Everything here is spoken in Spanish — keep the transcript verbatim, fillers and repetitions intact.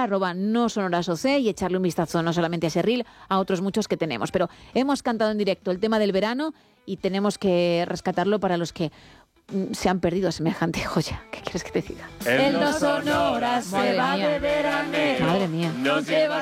arroba no sonoras oc y echarle un vistazo no solamente a ese reel, a otros muchos que tenemos. Pero hemos cantado en directo el tema del verano y tenemos que rescatarlo para los que se han perdido semejante joya. ¿Qué quieres que te diga? En No Sonoras se va de veraneo. Madre mía. Nos lleva